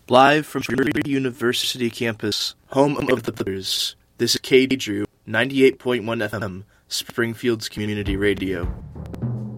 Live from Drury University campus, home of the Pillars, this is KD Drew, 98.1 FM, Springfield's Community Radio.